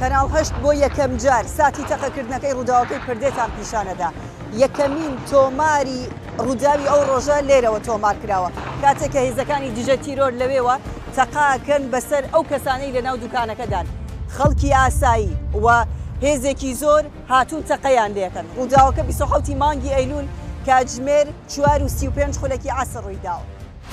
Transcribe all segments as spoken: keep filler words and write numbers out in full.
کەناڵ هەشت بۆ یەکەم جار ساتی تەقەکردنەکەی ڕووداوەکەی پردێتان پیشانەدا. یەکەمین تۆماری ڕووداوی ئەو ڕۆژە لێرەوە تۆمار کراوە کاتێک کە هێزەکانی دژە تیرۆر لەوێوە تەقاکەن بەسەر ئەو کەسانەی لە ناو دوکانەکەدان. خەڵکی ئاسایی و هێزێکی زۆر هاتوون تەقەیان لێکەن. ڕووداوەکە بیست و حەوتی مانگی ئەیلول کاتژمێر چوار و سی و پێنج خولەکی عەسر ڕوویداوە.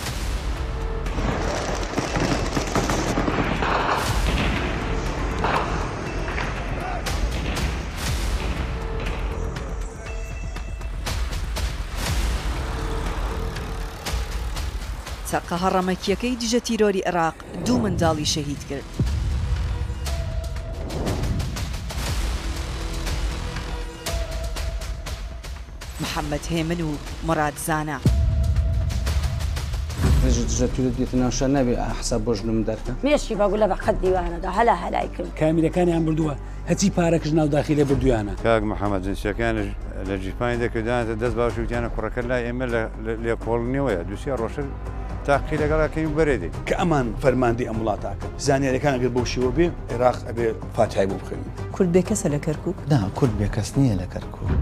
تەقە هەڕەمەکیەکەی دژە تیرۆری عێراق دوو منداڵی شەهید کرد. محەممەد هێمن و مراد زانا. دژە تیرۆر دێتە ناوشار نابێ حساب بۆ ژنم دەرکە. مێشی بەگوڵە بە قەت دیوانەدا هەلا هەلای کرد. کامیرەکانیان بردووە هەچی پارەکەش ناو داخلێ بردویانە. کاک محەممەد جنسیەکان لە جیپانی دەکردانە دەست باش وتیانە کوڕەکە لای ئێمە لێ کۆڵنیەوەیە دووسیا ڕۆژە تاقی لەگەڵاکەی بەرێدی کە ئەمان فەرماندەی ئەم وڵاتاکە زانیاریەکان ئەگەر بەو شێوە بێ عێراق ئەبێ فاتحای بۆ بخوێنین. کورد بێ کەسە لە کەرکووک؟ نا کورد بێ کەس نییە لە کەرکووک.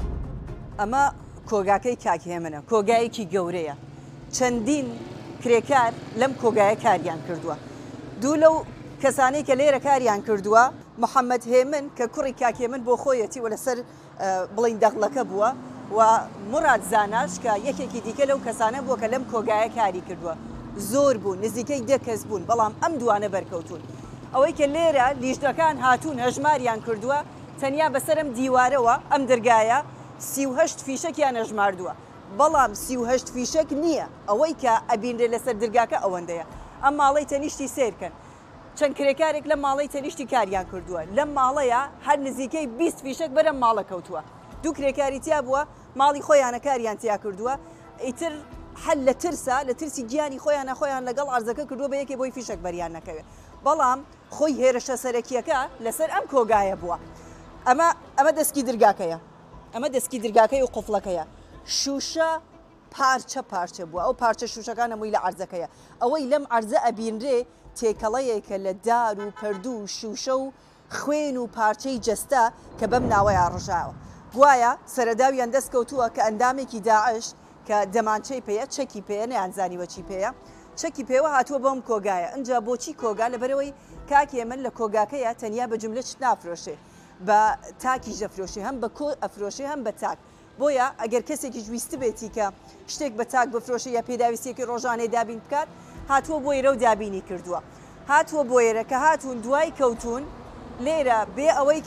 ئەمە کۆگاکەی کاکی هێمنە کۆگایەکی گەورەیە. چەندین کرێکار لەم کۆگایە کاریان کردووە. دوو لەو کەسانەی کە لێرە کاریان کردووە محەممەد هێمن کە کوڕی کاکی هێمن بۆ خۆیەتی و لەسەر بڵین دەغڵەکە بووە و مراد زاناش کە یەکێکی دیکە لەو کەسانە بووە کە لەم کۆگایە کاری کردووە. زۆر بوون نزیکەی دە کەس بوون بەڵام ئەم دوانە بەرکەوتون. ئەوەی کە لێرە لیژنەکان هاتوون هەژماریان کردووە تەنیا بەسەر ئەم دیوارەوە ئەم دەرگایە سی و هەشت فیشەکیان هەژماردووە. بەڵام سی و هەشت فیشەک نییە ئەوەی کە ئەبینرێ لەسەر دەرگاکە ئەوەندەیە. ئەم ماڵەی تەنیشتی سیرکەن. چەند کرێکارێک لە ماڵەی تەنیشتی کاریان کردووە. لەم ماڵەیە هەر نزیکەی بیست فیشک بەرەم ماڵە کەوتووە. دوو کرێکاری تیا بووە ماڵی خۆیانە کاریان تیا کردووە. ئیتر هەل لە ترسا لە ترسی گیانی خۆیانە خۆیان لەگەڵ ئارزەکە کردووە بە یەکێ بۆی فیشک بەریان نەکەوێت. بەڵام خۆی هێرشە سەرەکیەکە لەسەر ئەم کۆگایە بووە. ئەمە ئەمە دەستکی دەرگاکەیە. ئەمە دەستکی دەرگاکەی و قوفڵەکەیە. شوشە پارچە پارچە بووە ئەو پارچە شوشەکان هەمووی لە عەرزەکەیە. ئەوەی لەم عەرزە ئەبینرێ تێکەڵەیەکە لە دار و پەردوو و شوشە و خوێن و پارچەی جەستە کە بەم ناوەیە ڕژاوە. گوایە سەرەداویان دەست کەوتووە کە ئەندامێکی داعش کە دەمانچەی پێەیە چەکی پێەیە نەیانزانی وەچی پێەیە چەکی پێوە هاتووە بەم کۆگایە. ئەجا بۆچی کۆگا لەبەرەوەی کاکی من لە کۆگاکەیە تەنیا بە جملە چ نافرۆشێ بە تاکی ژەفرۆشی هەم بە کۆ ئەفرۆشی هەم بە تاک. بۆیە ئەگەر کەسێکی ویست بێتی کە شتێک بە تاک بفرۆشی یا پێداویستێکی ڕۆژانەی دابین بکات هاتووە بۆ ئێرە و دابینی کردووە. هاتووە بۆ ئێرە کە هاتوون دوای کەوتون لێرە بێ ئەوەی